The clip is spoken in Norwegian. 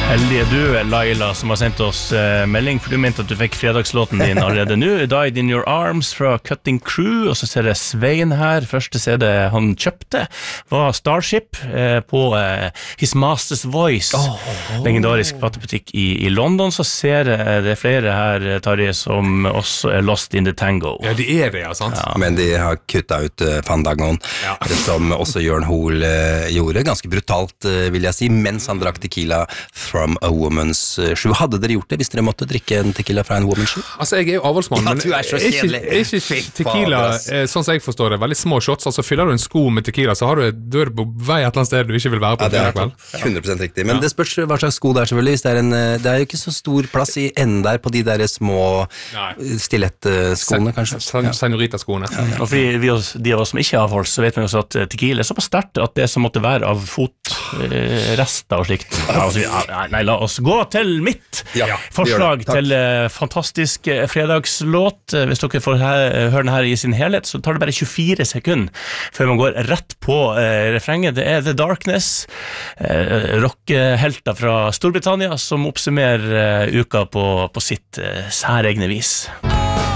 Heldige du, Laila, som har sendt oss melding, for du mente at du fikk fredagslåten din allerede nå. Died in Your Arms fra Cutting Crew, og så ser jeg Svein her. Første CD han kjøpte var Starship på His Master's Voice, legendarisk platebutikk i London. Så ser jeg det flere her, Tarje, som også Lost in the Tango. Ja, de det, ja, sant? Ja. Men de har kuttet ut Fandangon, som også Jørn Hoel gjorde, ganske brutalt, vil jeg si, mens han drakk tequila from a woman's shoe. Hadde dere gjort det hvis dere måtte drikke en tequila fra en woman's shoe? Altså, jeg jo avholdsmann, men du så kjedelig. Ikke tequila, sånn som jeg forstår det, veldig små shots, altså fyller du en sko med tequila, så har du et dør på vei et eller annet sted du ikke vil være på. Ja, det 100% riktig, men det spørs hva slags sko det selvfølgelig, hvis det jo ikke så stor plass i enden der på de der små stilettskoene, kanskje. Senorita-skoene. Og fordi de av oss som ikke har avholds, så vet vi også at tequila såpass sterkt at det som måtte være av fotrester og slikt. Nei, la oss gå til mitt forslag til fantastisk fredagslåt. Hvis dere får høre den her i sin helhet, så tar det bare 24 sekunder før man går rett på refrenget. Det The Darkness, rockehelter fra Storbritannia, som oppsummerer uka på sitt særegne vis.